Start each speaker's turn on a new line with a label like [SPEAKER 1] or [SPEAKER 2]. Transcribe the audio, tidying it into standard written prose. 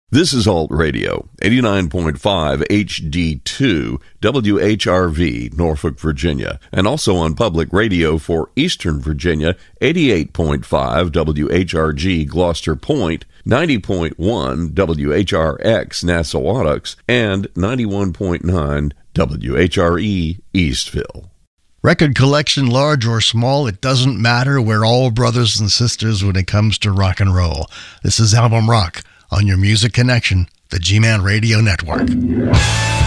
[SPEAKER 1] This is Alt Radio, 89.5 HD2, WHRV, Norfolk, Virginia, and also on public radio for Eastern Virginia, 88.5 WHRG, Gloucester Point, 90.1 WHRX, Nassawadox, and 91.9 WHRE, Eastville.
[SPEAKER 2] Record collection, large or small, it doesn't matter. We're all brothers and sisters when it comes to rock and roll. This is Album Rock on your Music Connection, the G-Man Radio Network.